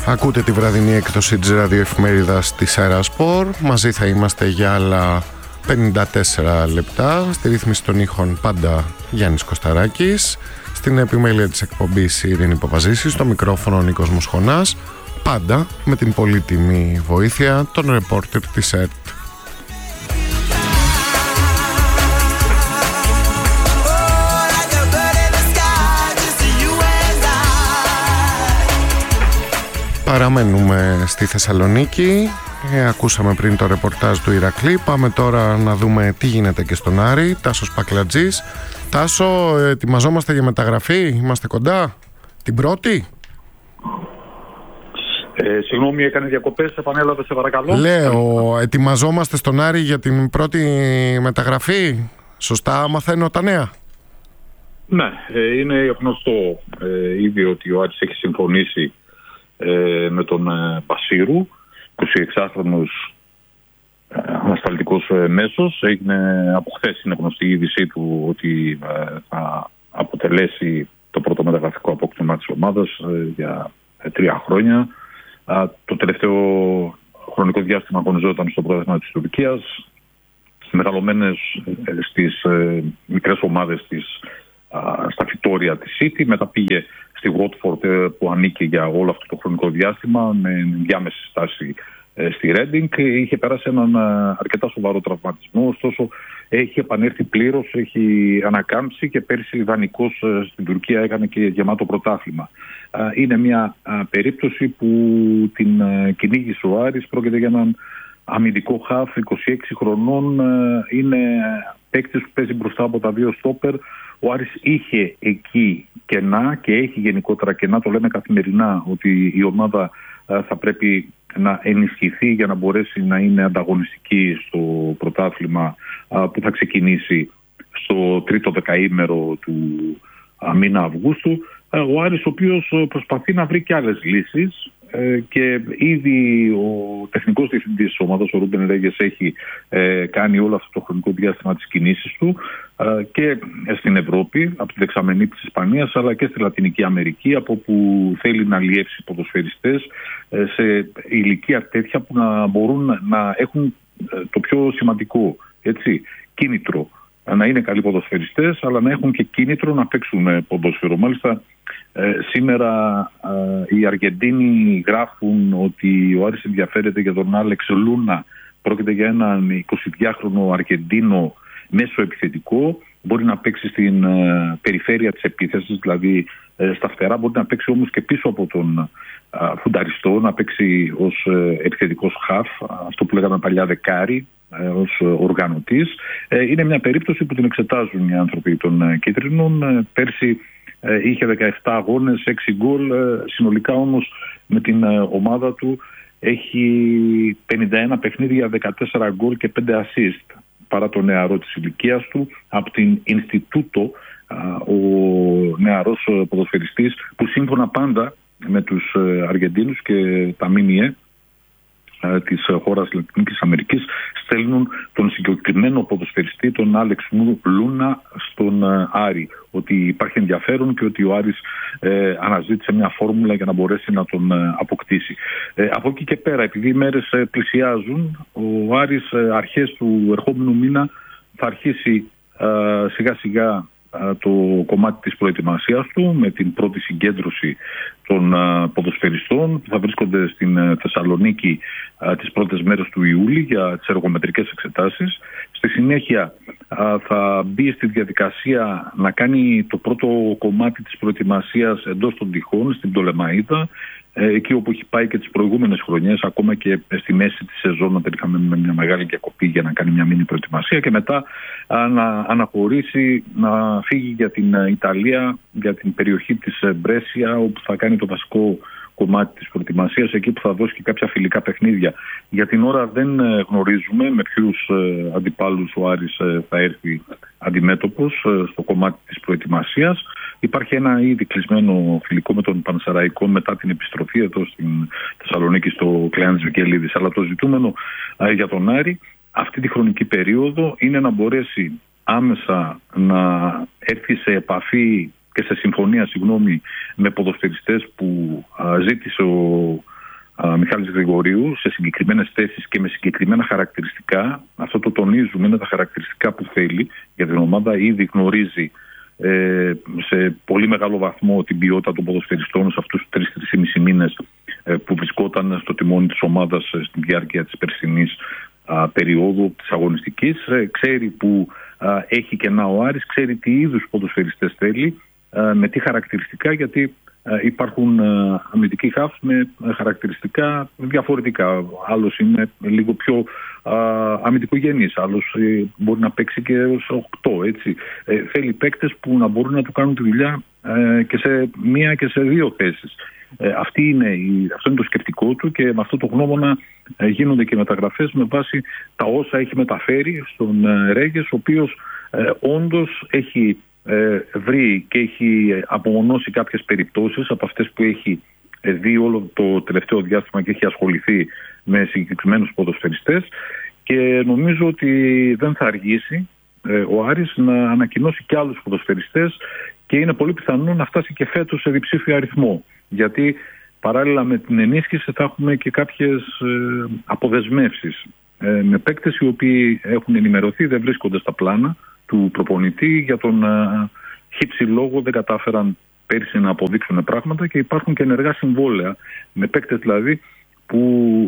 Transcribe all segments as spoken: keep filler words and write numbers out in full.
Ακούτε τη βραδινή έκδοση της ραδιοεφημερίδας της Αερασπορ. Μαζί θα είμαστε για άλλα πενήντα τέσσερα λεπτά. Στη ρύθμιση των ήχων πάντα Γιάννης Κωσταράκης. Στην επιμέλεια της εκπομπής η Ειρήνη Παπαζήση. Στο μικρόφωνο ο Νίκος Μοσχονάς. Πάντα με την πολύτιμη βοήθεια των ρεπόρτερ της ΕΡΤ. Παραμένουμε στη Θεσσαλονίκη. Ε, ακούσαμε πριν το ρεπορτάζ του Ηρακλή. Πάμε τώρα να δούμε τι γίνεται και στον Άρη. Τάσος Πακλατζής. Τάσο, ετοιμαζόμαστε για μεταγραφή. Είμαστε κοντά. Την πρώτη. Ε, συγγνώμη, έκανε διακοπές. Επανέλαβε, σε παρακαλώ. Λέω, ετοιμαζόμαστε στον Άρη για την πρώτη μεταγραφή. Σωστά μαθαίνω τα νέα. Ναι, ε, είναι γνωστό ε, ήδη ότι ο Άρης έχει συμφωνήσει Ε, με τον ε, Πασίρου, εικοσιεξάχρονος ε, ανασταλτικός ε, μέσος. Έγινε από χθες, είναι γνωστή η είδησή του ότι ε, θα αποτελέσει το πρώτο μεταγραφικό απόκτημα της ομάδας ε, για ε, τρία χρόνια. Ε, το τελευταίο χρονικό διάστημα αγωνιζόταν στο πρωτάθλημα της Τουρκίας, μεγαλωμένες ε, στις ε, μικρές ομάδες της, ε, στα φυτόρια της City. Μετά πήγε στη Watford που ανήκε για όλο αυτό το χρονικό διάστημα με διάμεση στάση στη Reading. Είχε περάσει έναν αρκετά σοβαρό τραυματισμό, ωστόσο έχει επανέλθει πλήρως, έχει ανακάμψει και πέρσι δανεικός στην Τουρκία έκανε και γεμάτο πρωτάθλημα. Είναι μια περίπτωση που την κυνήγησε ο Άρης. Πρόκειται για έναν αμυντικό χαφ είκοσι έξι χρονών. Είναι παίκτης που παίζει μπροστά από τα δύο στόπερ. Ο Άρης είχε εκεί κενά και έχει γενικότερα κενά, το λέμε καθημερινά, ότι η ομάδα θα πρέπει να ενισχυθεί για να μπορέσει να είναι ανταγωνιστική στο πρωτάθλημα που θα ξεκινήσει στο τρίτο δεκαήμερο του μήνα Αυγούστου. Ο Άρης, ο οποίος προσπαθεί να βρει και άλλες λύσεις, και ήδη ο τεχνικός διευθυντής της ομάδας, ο Ρούμπεν Ρέγες, έχει ε, κάνει όλο αυτό το χρονικό διάστημα τις κινήσεις του ε, και στην Ευρώπη, από τη δεξαμενή της Ισπανίας, αλλά και στη Λατινική Αμερική, από που θέλει να αλλιεύσει ποδοσφαιριστές ε, σε ηλικία τέτοια που να μπορούν να έχουν ε, το πιο σημαντικό, έτσι, κίνητρο. Να είναι καλοί ποδοσφαιριστές, αλλά να έχουν και κίνητρο να παίξουν ποδόσφαιρο. Μάλιστα, ε, σήμερα ε, οι Αργεντίνοι γράφουν ότι ο Άρης ενδιαφέρεται για τον Άλεξ Λούνα. Πρόκειται για έναν εικοσιδυάχρονο Αργεντίνο μέσο επιθετικό. Μπορεί να παίξει στην ε, περιφέρεια της επίθεσης, δηλαδή ε, στα φτερά. Μπορεί να παίξει όμως και πίσω από τον ε, φουνταριστό, να παίξει ως ε, επιθετικός χαφ, αυτό που λέγαμε παλιά δεκάρι, ως οργανωτής. Είναι μια περίπτωση που την εξετάζουν οι άνθρωποι των κίτρινων. Πέρσι είχε δεκαεπτά αγώνες, έξι γκολ. Συνολικά όμως με την ομάδα του έχει πενήντα ένα παιχνίδια, δεκατέσσερα γκολ και πέντε assist, παρά το νεαρό της ηλικίας του. Από την Ινστιτούτο, ο νεαρός ποδοσφαιριστής, που σύμφωνα πάντα με τους Αργεντίνους και τα ΜΜΕ της χώρας Λατινικής Αμερικής, στέλνουν τον συγκεκριμένο ποδοσφαιριστή, τον Άλεξ Λούνα, στον Άρη. Ότι υπάρχει ενδιαφέρον και ότι ο Άρης ε, αναζήτησε μια φόρμουλα για να μπορέσει να τον ε, αποκτήσει. Ε, από εκεί και πέρα, επειδή οι μέρες ε, πλησιάζουν, ο Άρης ε, αρχές του ερχόμενου μήνα θα αρχίσει ε, σιγά σιγά το κομμάτι της προετοιμασίας του, με την πρώτη συγκέντρωση των ποδοσφαιριστών που θα βρίσκονται στην Θεσσαλονίκη τις πρώτες μέρες του Ιούλη για τις εργομετρικές εξετάσεις. Στη συνέχεια θα μπει στη διαδικασία να κάνει το πρώτο κομμάτι της προετοιμασίας εντός των τυχών, στην Πτολεμαΐδα, εκεί όπου έχει πάει και τις προηγούμενες χρονιές, ακόμα και στη μέση της σεζόν, όταν είχαμε μια μεγάλη διακοπή για να κάνει μια μίνι προετοιμασία, και μετά να αναχωρήσει, να φύγει για την Ιταλία, για την περιοχή της Μπρέσια, όπου θα κάνει το βασικό κομμάτι της προετοιμασίας, εκεί που θα δώσει και κάποια φιλικά παιχνίδια. Για την ώρα δεν γνωρίζουμε με ποιους αντιπάλους ο Άρης θα έρθει αντιμέτωπος στο κομμάτι της προετοιμασίας. Υπάρχει ένα ήδη κλεισμένο φιλικό με τον Πανσεραϊκό μετά την επιστροφή εδώ στην Θεσσαλονίκη, στο Κλεάνθης Βικελίδης. Αλλά το ζητούμενο για τον Άρη αυτή τη χρονική περίοδο είναι να μπορέσει άμεσα να έρθει σε επαφή και σε συμφωνία, συγγνώμη, με ποδοσφαιριστές που ζήτησε ο Μιχάλης Γρηγορίου σε συγκεκριμένες θέσεις και με συγκεκριμένα χαρακτηριστικά. Αυτό το τονίζουμε, είναι τα χαρακτηριστικά που θέλει για την ομάδα. Ήδη γνωρίζει ε, σε πολύ μεγάλο βαθμό την ποιότητα των ποδοσφαιριστών σε αυτούς τους τρεις με τρεις μήνες ε, που βρισκόταν στο τιμόνι της ομάδας ε, στη διάρκεια της περσινής α, περίοδου της αγωνιστικής. Ε, ξέρει που α, έχει κενά ο Άρης, ξέρει τι είδους ποδοσφαιριστές θέλει, α, με τι χαρακτηριστικά, γιατί υπάρχουν αμυντικοί χαφ με χαρακτηριστικά διαφορετικά. Άλλος είναι λίγο πιο αμυντικογενής, άλλος μπορεί να παίξει και ως οκτώ. Έτσι. Ε, θέλει παίκτες που να μπορούν να του κάνουν τη δουλειά ε, και σε μία και σε δύο θέσεις. Ε, αυτή είναι η, αυτό είναι το σκεπτικό του και με αυτό το γνώμονα ε, γίνονται και μεταγραφές με βάση τα όσα έχει μεταφέρει στον ε, Ρέγες, ο οποίος ε, όντως έχει Ε, βρει και έχει απομονώσει κάποιες περιπτώσεις από αυτές που έχει δει όλο το τελευταίο διάστημα και έχει ασχοληθεί με συγκεκριμένους ποδοσφαιριστές, και νομίζω ότι δεν θα αργήσει ε, ο Άρης να ανακοινώσει και άλλους ποδοσφαιριστές, και είναι πολύ πιθανό να φτάσει και φέτος σε διψήφιο αριθμό, γιατί παράλληλα με την ενίσχυση θα έχουμε και κάποιες ε, αποδεσμεύσεις ε, με παίκτες οι οποίοι έχουν ενημερωθεί, δεν βρίσκονται στα πλάνα του προπονητή, για τον uh, χύψη λόγο δεν κατάφεραν πέρσι να αποδείξουν πράγματα, και υπάρχουν και ενεργά συμβόλαια με παίκτες δηλαδή που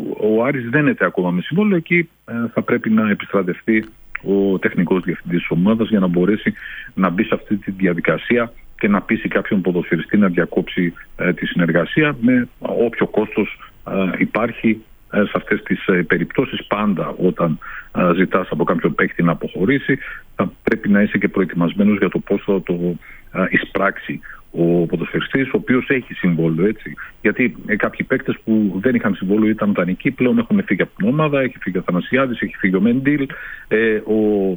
ο Άρης δένεται ακόμα με συμβόλαιο. Εκεί uh, θα πρέπει να επιστρατευτεί ο τεχνικός διευθυντής της ομάδας για να μπορέσει να μπει σε αυτή τη διαδικασία και να πείσει κάποιον ποδοσφαιριστή να διακόψει uh, τη συνεργασία με όποιο κόστος uh, υπάρχει σε αυτές τις περιπτώσεις. Πάντα όταν α, ζητάς από κάποιον παίκτη να αποχωρήσει, θα πρέπει να είσαι και προετοιμασμένος για το πώς θα το α, εισπράξει ο ποδοσφαιριστής, ο οποίος έχει συμβόλαιο. Έτσι. Γιατί ε, κάποιοι παίκτες που δεν είχαν συμβόλαιο, ήταν δανεικοί, πλέον έχουν φύγει από την ομάδα. Έχει φύγει ο Θανασιάδης, έχει φύγει ο Μεντίλ, ε, ο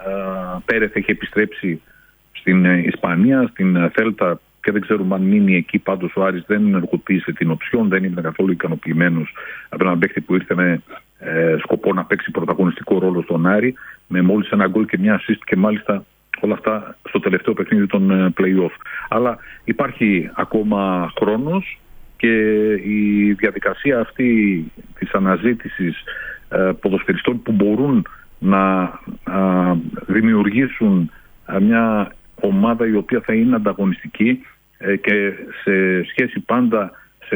α, Πέρεθ έχει επιστρέψει στην ε, Ισπανία, στην Θέλτα, και δεν ξέρουμε αν μείνει εκεί. Πάντως ο Άρης δεν ενεργοποίησε την οψιόν, δεν ήταν καθόλου ικανοποιημένος από έναν παίκτη που ήρθε με ε, σκοπό να παίξει πρωταγωνιστικό ρόλο στον Άρη, με μόλις ένα γκολ και μια assist, και μάλιστα όλα αυτά στο τελευταίο παιχνίδι των ε, play-off. Αλλά υπάρχει ακόμα χρόνος, και η διαδικασία αυτή της αναζήτησης ε, ποδοσφαιριστών που μπορούν να ε, δημιουργήσουν ε, μια ομάδα η οποία θα είναι ανταγωνιστική ε, και σε σχέση πάντα, σε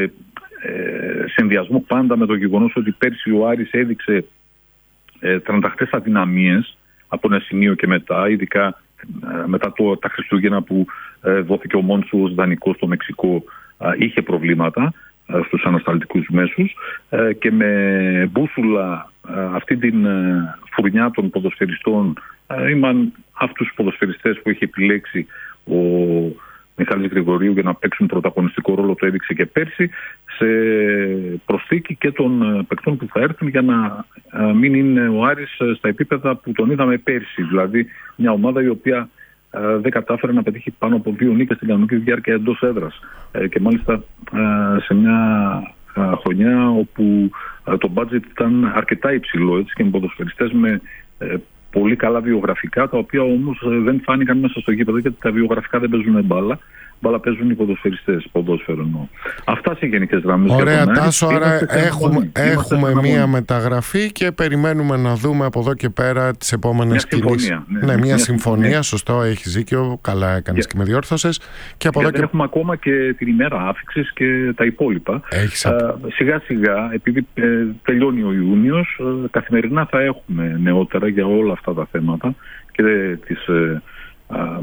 ε, συνδυασμό πάντα με το γεγονός ότι πέρσι ο Άρης έδειξε ε, τρανταχτές αδυναμίες από ένα σημείο και μετά, ειδικά ε, μετά το, τα Χριστούγεννα που ε, δόθηκε ο Μόντσου ως δανεικός στο Μεξικό, ε, είχε προβλήματα ε, στους ανασταλτικούς μέσους, ε, και με μπούσουλα ε, αυτή την ε, φουρνιά των ποδοσφαιριστών, Ήμαν αυτούς τους ποδοσφαιριστές που έχει επιλέξει ο Μιχάλης Γρηγορίου για να παίξουν πρωταγωνιστικό ρόλο, το έδειξε και πέρσι, σε προσθήκη και των παικτών που θα έρθουν, για να μην είναι ο Άρης στα επίπεδα που τον είδαμε πέρσι. Δηλαδή μια ομάδα η οποία δεν κατάφερε να πετύχει πάνω από δύο νίκες στην κανονική διάρκεια εντός έδρας, και μάλιστα σε μια χρονιά όπου το budget ήταν αρκετά υψηλό, έτσι, και με ποδοσφαιριστές με πολύ καλά βιογραφικά, τα οποία όμως δεν φάνηκαν μέσα στο γήπεδο, γιατί τα βιογραφικά δεν παίζουν μπάλα. Μπάλα παίζουν οι ποδοσφαιριστές, ποδόσφαιρο εννοώ. Αυτά σε γενικές γραμμές. Ωραία, Τάσο, άρα έχουμε, έχουμε μία μεταγραφή και περιμένουμε να δούμε από εδώ και πέρα τις επόμενες κινήσεις. Ναι, ναι, μια, μια συμφωνία, συμφωνία, σωστό, έχεις δίκιο, καλά έκανες yeah. και με διόρθωσες. Και από εδώ και... έχουμε ακόμα και την ημέρα άφηξης και τα υπόλοιπα. Έχεις... Α, σιγά σιγά, επειδή ε, τελειώνει ο Ιούνιος, ε, καθημερινά θα έχουμε νεότερα για όλα αυτά τα θέματα και ε, τις... Ε, α,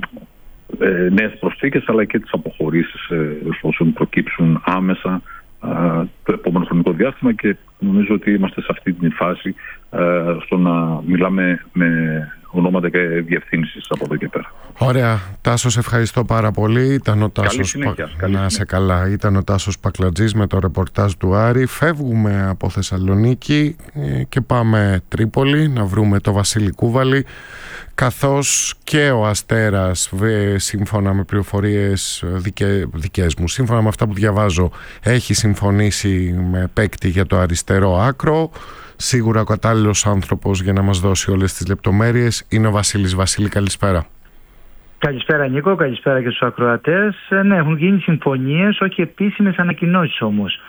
Ε, νέες προσθήκες, αλλά και τις αποχωρήσεις ε, εφόσον προκύψουν άμεσα ε, το επόμενο χρονικό διάστημα, και νομίζω ότι είμαστε σε αυτή την φάση ε, στο να μιλάμε με ονόματα και διευθύνσεις από εδώ και πέρα. Ωραία. Τάσο, σε ευχαριστώ πάρα πολύ. Ήταν ο Τάσος... συνέχεια, Πα... Να σε καλά. Ήταν ο Τάσος Πακλατζής με το ρεπορτάζ του Άρη. Φεύγουμε από Θεσσαλονίκη και πάμε Τρίπολη να βρούμε το Βασίλη Κούβαλη, καθώς και ο Αστέρας, σύμφωνα με πληροφορίες δικαι... δικές μου, σύμφωνα με αυτά που διαβάζω, έχει συμφωνήσει με παίκτη για το αριστερό άκρο. Σίγουρα ο κατάλληλος άνθρωπος για να μας δώσει όλες τις λεπτομέρειες είναι ο Βασίλης. Βασίλη, καλησπέρα. Καλησπέρα Νίκο, καλησπέρα και στους ακροατές. Ναι, έχουν γίνει συμφωνίες, όχι επίσημες ανακοινώσεις όμως.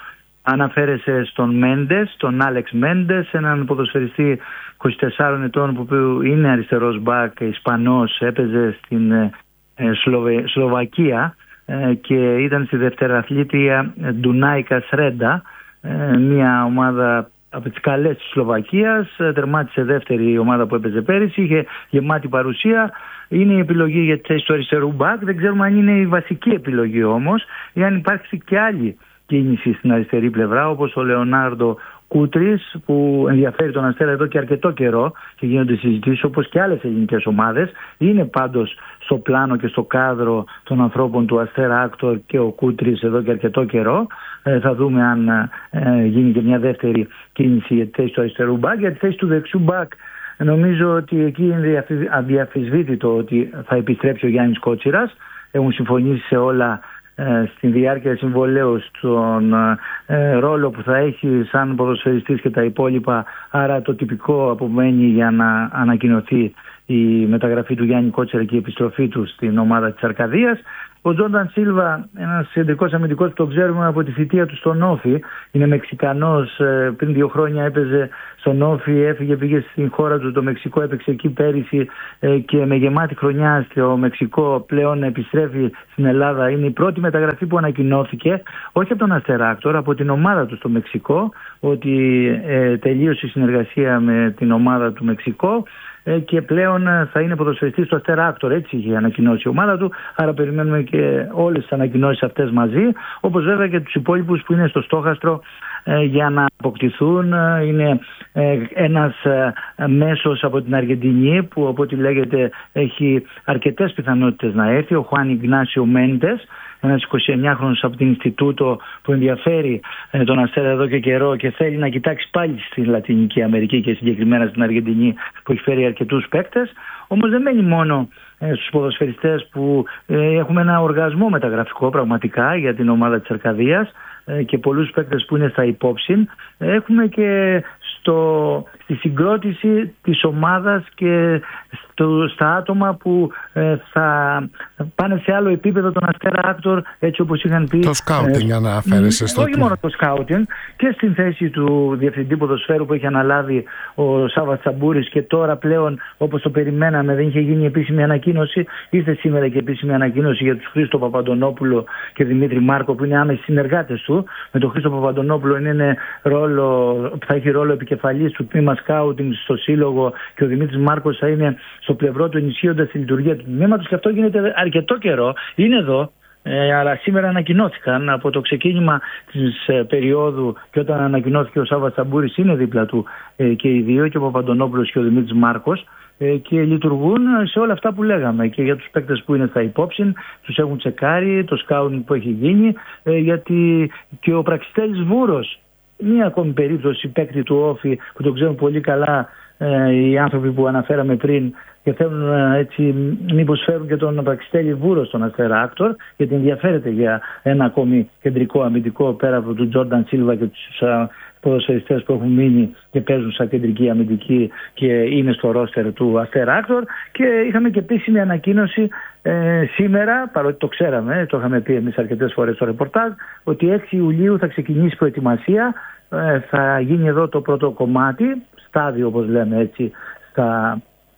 αναφέρεσαι στον Μέντες, τον Άλεξ Μέντες, έναν ποδοσφαιριστή είκοσι τεσσάρων ετών που είναι αριστερός μπακ, Ισπανός, έπαιζε στην ε, Σλοβε, Σλοβακία ε, και ήταν στη δευτεραθλήτρια Ντουνάικα Σρέντα, ε, μια ομάδα από τις καλές της Σλοβακίας, τερμάτισε δεύτερη η ομάδα που έπαιζε πέρυσι, είχε γεμάτη παρουσία. Είναι η επιλογή για τη θέση του αριστερού μπακ. Δεν ξέρουμε αν είναι η βασική επιλογή όμως ή αν υπάρχει και άλλη κίνηση στην αριστερή πλευρά, όπως ο Λεωνάρντο Κούτρης, που ενδιαφέρει τον Αστέρα εδώ και αρκετό καιρό και γίνονται συζητήσεις, όπως και άλλες ελληνικές ομάδες. Είναι πάντως στο πλάνο και στο κάδρο των ανθρώπων του Αστέρα Άκτορ και ο Κούτρης εδώ και αρκετό καιρό. Ε, θα δούμε αν ε, γίνει και μια δεύτερη κίνηση για τη θέση του αριστερού μπακ. Για τη θέση του δεξιού μπακ νομίζω ότι εκεί είναι αδιαφυσβήτητο ότι θα επιστρέψει ο Γιάννης Κότσιρας. Έχουν συμφωνήσει σε όλα ε, στην διάρκεια συμβολαίου στον ε, ρόλο που θα έχει σαν ποδοσφαιριστής και τα υπόλοιπα. Άρα το τυπικό απομένει για να ανακοινωθεί η μεταγραφή του Γιάννη Κότσιρα και η επιστροφή του στην ομάδα της Αρκαδίας. Ο Τζόρνταν Σίλβα, ένας κεντρικός αμυντικός που το ξέρουμε από τη θητεία του στον Όφι, είναι Μεξικανός, πριν δύο χρόνια έπαιζε στον Όφι, έφυγε, πήγε στην χώρα του το Μεξικό, έπαιξε εκεί πέρυσι και με γεμάτη χρονιά στο Μεξικό πλέον επιστρέφει στην Ελλάδα. Είναι η πρώτη μεταγραφή που ανακοινώθηκε, όχι από τον Αστέρα Άκτορ, από την ομάδα του στο Μεξικό, ότι ε, τελείωσε η συνεργασία με την ομάδα του Μεξικό και πλέον θα είναι ποδοσφαιριστής στο Αστέρα Άκτορ. Έτσι είχε ανακοινώσει η ομάδα του, άρα περιμένουμε και όλες τις ανακοινώσεις αυτές μαζί, όπως βέβαια και τους υπόλοιπους που είναι στο στόχαστρο ε, για να αποκτηθούν. Είναι ε, ένας ε, μέσος από την Αργεντινή που, από ό,τι λέγεται, έχει αρκετές πιθανότητες να έρθει, ο Χουάν Ιγνάσιο Μέντες, ένας εικοσιεννιάχρονος από την Ινστιτούτο που ενδιαφέρει ε, τον Αστέρα εδώ και καιρό και θέλει να κοιτάξει πάλι στη Λατινική Αμερική και συγκεκριμένα στην Αργεντινή, που έχει φέρει αρκετούς παίκτες. Όμως δεν μένει μόνο ε, στους ποδοσφαιριστές που ε, έχουμε ένα οργασμό μεταγραφικό πραγματικά για την ομάδα της Αρκαδίας ε, και πολλούς παίκτες που είναι στα υπόψη. Έχουμε και στο, στη συγκρότηση της ομάδας και στο, στα άτομα που ε, θα πάνε σε άλλο επίπεδο τον Αστέρα Άκτορ, έτσι όπως είχαν πει. Το σκάουτινγκ ε, αναφέρεσαι στο. Όχι μόνο το σκάουτινγκ, και στην θέση του διευθυντή ποδοσφαίρου που έχει αναλάβει ο Σάββας Τσαμπούρης, και τώρα πλέον, όπως το περιμέναμε, δεν είχε γίνει επίσημη ανακοίνωση. Ήρθε σήμερα και επίσημη ανακοίνωση για τους Χρήστο Παπαντονόπουλο και Δημήτρη Μάρκο, που είναι άμεσοι συνεργάτες του. Με τον Χρήστο Παπαντονόπουλο είναι ρόλο, θα έχει ρόλο επικεφαλής του τμήμα σκάουτινγκ στο Σύλλογο, και ο Δημήτρης Μάρκος θα είναι στο πλευρό του, ενισχύοντας τη λειτουργία του τμήματος, και αυτό γίνεται αρκετό καιρό. Είναι εδώ, ε, αλλά σήμερα ανακοινώθηκαν από το ξεκίνημα της ε, περίοδου, και όταν ανακοινώθηκε ο Σάββας Τσαμπούρης είναι δίπλα του ε, και οι δύο, και ο Παπαντονόπουλος και ο Δημήτρης Μάρκος, ε, και λειτουργούν σε όλα αυτά που λέγαμε. Και για τους παίκτες που είναι στα υπόψη, τους έχουν τσεκάρει, το σκάουτινγκ που έχει γίνει, ε, γιατί και ο Πραξιτέλης Βούρος, μία ακόμη περίπτωση παίκτη του Όφι που το ξέρουν πολύ καλά ε, οι άνθρωποι που αναφέραμε πριν, και θέλουν ε, έτσι μήπως φέρουν και τον Πραξιτέλη Βούρο στον Αστέρα Άκτορ, γιατί ενδιαφέρεται για ένα ακόμη κεντρικό αμυντικό πέρα από τον Τζόρνταν Σίλβα και τους ε, ποδοσφαιριστές που έχουν μείνει και παίζουν σαν κεντρική αμυντική και είναι στο ρόστερ του Αστέρα Άκτορ. Και είχαμε και επίσημη ανακοίνωση ε, σήμερα, παρότι το ξέραμε, το είχαμε πει εμείς αρκετές φορές στο ρεπορτάζ, ότι έξι Ιουλίου θα ξεκινήσει προετοιμασία, ε, θα γίνει εδώ το πρώτο κομμάτι, στάδιο όπως λέμε έτσι, στα,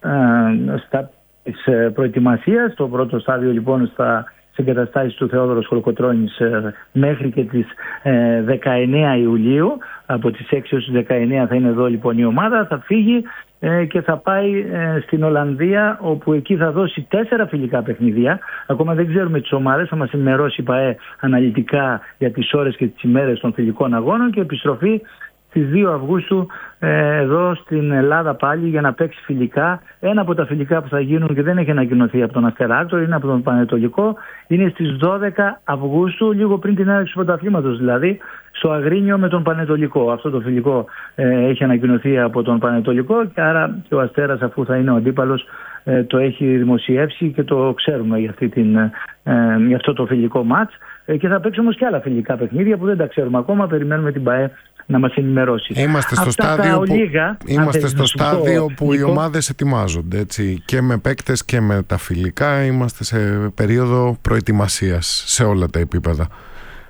ε, στα της προετοιμασίας. Το πρώτο στάδιο λοιπόν στα εγκαταστάσεις του Θεόδωρος Χολοκοτρώνης ε, μέχρι και τις ε, δεκαεννέα Ιουλίου. Από τις έξι έως τις δεκαεννέα θα είναι εδώ λοιπόν η ομάδα, θα φύγει ε, και θα πάει ε, στην Ολλανδία, όπου εκεί θα δώσει τέσσερα φιλικά παιχνίδια. Ακόμα δεν ξέρουμε τις ομάδες, θα μας ενημερώσει η ΠΑΕ αναλυτικά για τις ώρες και τις ημέρες των φιλικών αγώνων, και επιστροφή στις δύο Αυγούστου ε, εδώ στην Ελλάδα πάλι για να παίξει φιλικά. Ένα από τα φιλικά που θα γίνουν και δεν έχει ανακοινωθεί από τον Αστέρα Άκτορ, είναι από τον Πανετολικό, είναι στις δώδεκα Αυγούστου, λίγο πριν την έναρξη του πρωταθλήματος, δηλαδή στο Αγρίνιο με τον Πανετολικό. Αυτό το φιλικό ε, έχει ανακοινωθεί από τον Πανετολικό, και άρα και ο Αστέρας, αφού θα είναι ο αντίπαλος, ε, το έχει δημοσιεύσει και το ξέρουμε για, αυτή την, ε, για αυτό το φιλικό μάτς. Ε, και θα παίξει όμως και άλλα φιλικά παιχνίδια που δεν τα ξέρουμε ακόμα, περιμένουμε την ΠΑΕ να μας ενημερώσει. Είμαστε στο Αυτά στάδιο, που, ολίγα, είμαστε στο στάδιο που Νίκο, οι ομάδες ετοιμάζονται, έτσι, και με παίκτες και με τα φιλικά. Είμαστε σε περίοδο προετοιμασίας σε όλα τα επίπεδα.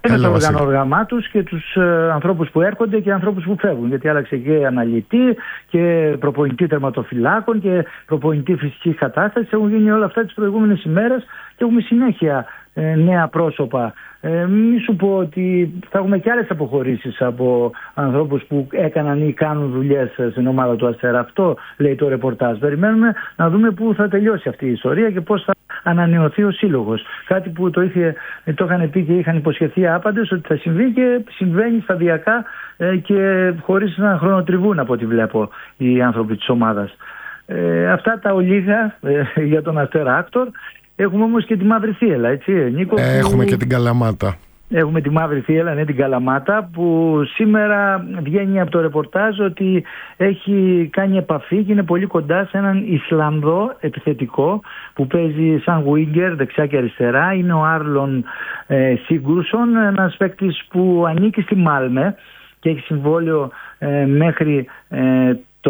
με το οργανόγραμμά τους και τους ε, ανθρώπους που έρχονται και ανθρώπους που φεύγουν. Γιατί άλλαξε και αναλυτή και προπονητή τερματοφυλάκων και προπονητή φυσικής κατάστασης. Έχουν γίνει όλα αυτά τις προηγούμενες ημέρες και έχουμε συνέχεια ε, νέα πρόσωπα. Ε, μη σου πω ότι θα έχουμε και άλλες αποχωρήσεις από ανθρώπους που έκαναν ή κάνουν δουλειές στην ομάδα του Αστέρα. Αυτό λέει το ρεπορτάζ. Περιμένουμε να δούμε πού θα τελειώσει αυτή η ιστορία και πώς θα ανανεωθεί ο σύλλογος. Κάτι που το, είχε, το είχαν πει και είχαν υποσχεθεί άπαντες ότι θα συμβεί και συμβαίνει σταδιακά ε, και χωρίς να χρονοτριβούν από ό,τι βλέπω οι άνθρωποι της ομάδας. Ε, αυτά τα ολίγα ε, για τον Αστέρα Άκτορ. Έχουμε όμως και τη Μαύρη Θύελλα, έτσι Νίκο? Ε, έχουμε που... και την Καλαμάτα. Έχουμε τη Μαύρη Θύελλα, ναι, την Καλαμάτα, που σήμερα βγαίνει από το ρεπορτάζ ότι έχει κάνει επαφή και είναι πολύ κοντά σε έναν Ισλανδό επιθετικό που παίζει σαν winger δεξιά και αριστερά. Είναι ο Άρλον ε, Σίγκουρσον, ένας παίκτης που ανήκει στη Μάλμε και έχει συμβόλαιο ε, μέχρι ε,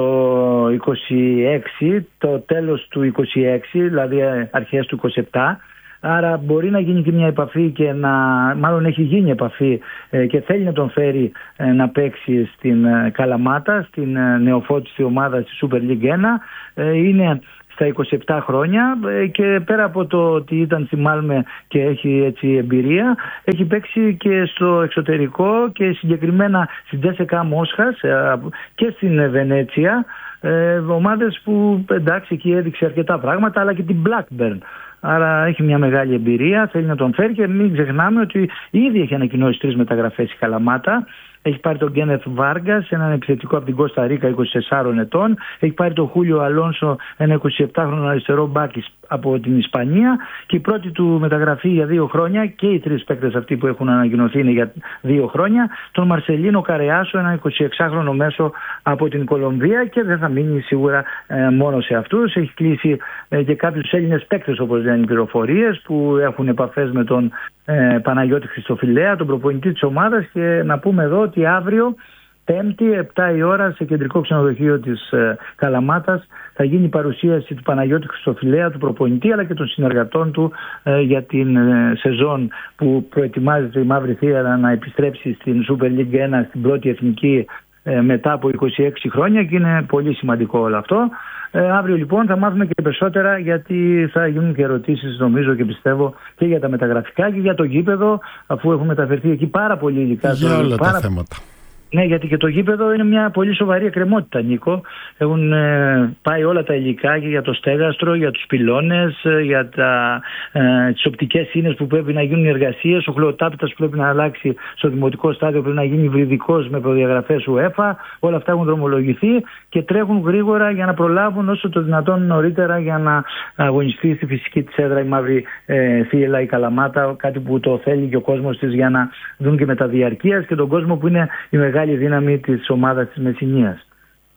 το είκοσι έξι, το τέλος του είκοσι έξι, δηλαδή αρχές του είκοσι επτά. Άρα μπορεί να γίνει και μια επαφή και να, μάλλον έχει γίνει επαφή ε, και θέλει να τον φέρει ε, να παίξει στην ε, Καλαμάτα, στην ε, νεοφώτιστη ομάδα στη Super League ένα. Ε, είναι στα είκοσι επτά χρόνια ε, και πέρα από το ότι ήταν στη Μάλμε και έχει έτσι εμπειρία, έχει παίξει και στο εξωτερικό και συγκεκριμένα στην Τζέσσεκα Μόσχας ε, και στην Βενέτσια, ε, ομάδες που εντάξει εκεί έδειξε αρκετά πράγματα, αλλά και την Blackburn. Άρα έχει μια μεγάλη εμπειρία, θέλει να τον φέρει και μην ξεχνάμε ότι ήδη έχει ανακοινώσει τρεις μεταγραφές η Καλαμάτα. Έχει πάρει τον Γκένεθ Βάργας, έναν επιθετικό από την Κώστα Ρίκα, είκοσι τεσσάρων ετών. Έχει πάρει τον Χούλιο Αλόνσο, ένα εικοσιεπτάχρονο αριστερό μπάκι από την Ισπανία. Και η πρώτη του μεταγραφή για δύο χρόνια, και οι τρεις παίκτες αυτοί που έχουν ανακοινωθεί είναι για δύο χρόνια. Τον Μαρσελίνο Καρεάσο, ένα εικοσιεξάχρονο μέσο από την Κολομβία, και δεν θα μείνει σίγουρα ε, μόνο σε αυτούς. Έχει κλείσει ε, και κάποιους Έλληνες παίκτες, όπως λένε οι πληροφορίες, που έχουν επαφές με τον ε, Παναγιώτη Χριστοφιλέα, τον προπονητή της ομάδας. Και να πούμε εδώ ότι αύριο, Πέμπτη, επτά η ώρα, σε κεντρικό ξενοδοχείο της ε, Καλαμάτας, θα γίνει η παρουσίαση του Παναγιώτη Χριστοφιλέα, του προπονητή, αλλά και των συνεργατών του ε, για την ε, σεζόν που προετοιμάζεται η Μαύρη Θύελλα να επιστρέψει στην Super League ένα, στην πρώτη εθνική, ε, μετά από είκοσι έξι χρόνια, και είναι πολύ σημαντικό όλο αυτό. Ε, αύριο λοιπόν θα μάθουμε και περισσότερα, γιατί θα γίνουν και ερωτήσεις, νομίζω και πιστεύω, και για τα μεταγραφικά και για το γήπεδο, αφού έχουν μεταφερθεί εκεί πάρα πολύ υλικά. Για όλα πάρα... τα θέματα. Ναι, γιατί και το γήπεδο είναι μια πολύ σοβαρή εκκρεμότητα, Νίκο. Έχουν ε, πάει όλα τα υλικά και για το στέγαστρο, για τους πυλώνες, ε, για τα, ε, τις οπτικές ίνες που πρέπει να γίνουν εργασίες, ο χλωοτάπητας που πρέπει να αλλάξει στο δημοτικό στάδιο πρέπει να γίνει βρυδικός με προδιαγραφές UEFA. Όλα αυτά έχουν δρομολογηθεί και τρέχουν γρήγορα για να προλάβουν όσο το δυνατόν νωρίτερα για να αγωνιστεί στη φυσική της έδρα η Μαύρη ε, Θύελλα, η Καλαμάτα, κάτι που το θέλει και ο κόσμος της, για να δουν και μεταδιαρκείας και τον κόσμο που είναι η μεγάλη η δύναμη της ομάδας της Μεσσηνίας.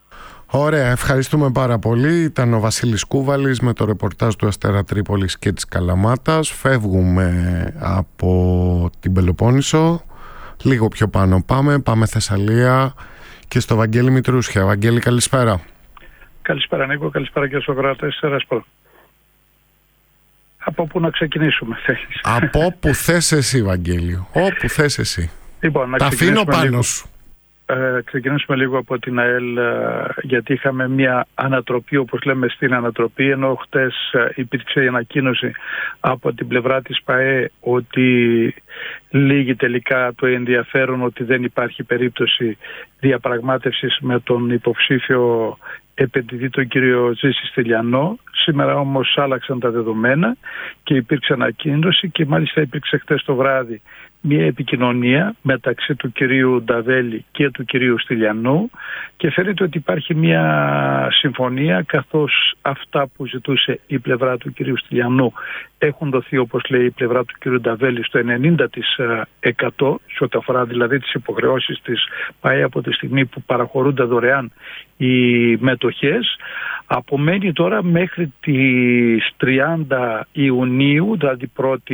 Ωραία, ευχαριστούμε πάρα πολύ. Ήταν ο Βασίλης Κούβαλης με το ρεπορτάζ του Αστέρα Τρίπολης και της Καλαμάτας. Φεύγουμε από την Πελοπόννησο, λίγο πιο πάνω πάμε, πάμε Θεσσαλία και στο Βαγγέλη Μητρούσια. Βαγγέλη, καλησπέρα. Καλησπέρα Νίκο, καλησπέρα και στους ακροατές της Ρασπορ. Από πού να ξεκινήσουμε θέλεις? Από όπου θες εσύ, Βαγγέλη, όπου θες εσύ. Λοιπόν, να τα αφήνω πάνω λίγο. σου. Ε, ξεκινήσουμε λίγο από την ΑΕΛ, ε, γιατί είχαμε μια ανατροπή, όπως λέμε στην ανατροπή, ενώ χτες ε, υπήρξε η ανακοίνωση από την πλευρά της ΠΑΕ ότι λύγει τελικά το ενδιαφέρον, ότι δεν υπάρχει περίπτωση διαπραγμάτευσης με τον υποψήφιο επενδυτή, τον κύριο Ζήση Στυλιανό. Σήμερα όμως άλλαξαν τα δεδομένα και υπήρξε ανακοίνωση, και μάλιστα υπήρξε χτες το βράδυ μια επικοινωνία μεταξύ του κυρίου Νταβέλη και του κυρίου Στυλιανού, και φαίνεται ότι υπάρχει μια συμφωνία, καθώς αυτά που ζητούσε η πλευρά του κυρίου Στυλιανού έχουν δοθεί, όπως λέει η πλευρά του κυρίου Νταβέλη, στο ενενήντα τοις εκατό, σε ό,τι αφορά δηλαδή τις υποχρεώσεις της ΠΑΕ από τη στιγμή που παραχωρούνται δωρεάν οι μετοχές. Απομένει τώρα μέχρι τις τριάντα Ιουνίου, δηλαδή πρώτη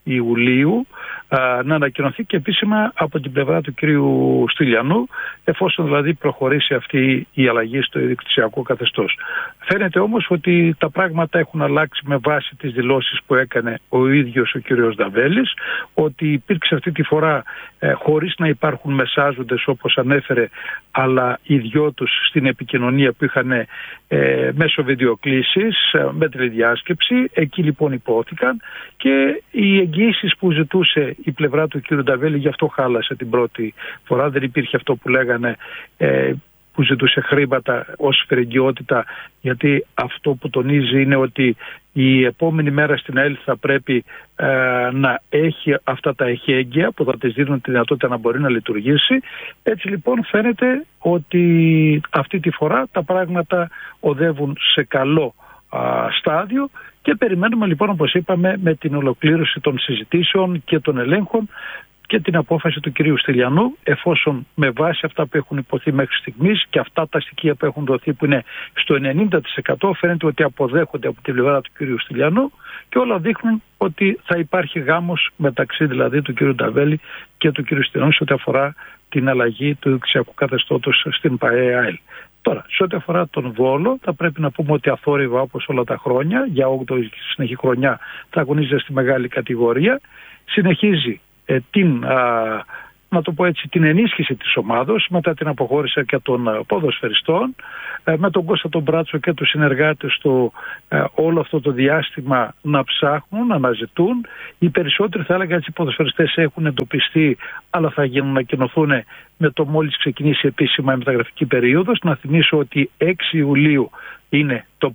Ιουλίου να ανακοινωθεί και επίσημα από την πλευρά του κυρίου Στυλιανού, εφόσον δηλαδή προχωρήσει αυτή η αλλαγή στο ιδιοκτησιακό καθεστώς. Φαίνεται όμως ότι τα πράγματα έχουν αλλάξει με βάση τις δηλώσεις που έκανε ο ίδιος ο κύριος Νταβέλης, ότι υπήρξε αυτή τη φορά ε, χωρίς να υπάρχουν μεσάζοντες όπως ανέφερε, αλλά οι δυο τους στην επικοινωνία που είχαν ε, μέσω βιντεοκλήσης, ε, με τηλεδιάσκεψη. Εκεί λοιπόν υπόθηκαν και οι εγγυήσεις που ζητούσε η πλευρά του κύριου Νταβέλη, γι' αυτό χάλασε την πρώτη φορά. Δεν υπήρχε αυτό που λέγανε ε, που ζητούσε χρήματα ως φερεγγιότητα, γιατί αυτό που τονίζει είναι ότι η επόμενη μέρα στην ΑΕΛ θα πρέπει ε, να έχει αυτά τα εχέγγυα που θα της δίνουν τη δυνατότητα να μπορεί να λειτουργήσει. Έτσι λοιπόν φαίνεται ότι αυτή τη φορά τα πράγματα οδεύουν σε καλό α, στάδιο και περιμένουμε λοιπόν, όπως είπαμε, με την ολοκλήρωση των συζητήσεων και των ελέγχων και την απόφαση του κυρίου Στυλιανού, εφόσον με βάση αυτά που έχουν υποθεί μέχρι στιγμής και αυτά τα στοιχεία που έχουν δοθεί που είναι στο ενενήντα τοις εκατό φαίνεται ότι αποδέχονται από την πλευρά του κυρίου Στυλιανού και όλα δείχνουν ότι θα υπάρχει γάμος μεταξύ δηλαδή του κυρίου Νταβέλη και του κυρίου Στυλιανού σε ό,τι αφορά την αλλαγή του ιδιοκτησιακού καθεστώτος στην ΠΑΕ-ΑΕΛ. Τώρα, σε ό,τι αφορά τον Βόλο, θα πρέπει να πούμε ότι αθόρυβα όπως όλα τα χρόνια, για όγδοη συνεχή χρονιά θα αγωνίζεται στη μεγάλη κατηγορία, συνεχίζει ε, την, α, να το πω έτσι, την ενίσχυση της ομάδος μετά την αποχώρηση και των α, ποδοσφαιριστών, ε, με τον Κώστα τον Μπράτσο και τους συνεργάτες του ε, όλο αυτό το διάστημα να ψάχνουν, να αναζητούν. Οι περισσότεροι θα έλεγα έτσι οι ποδοσφαιριστές έχουν εντοπιστεί, αλλά θα γίνουν να ανακοινωθούν με το μόλις ξεκινήσει επίσημα η μεταγραφική περίοδος. Να θυμίσω ότι έξι Ιουλίου είναι το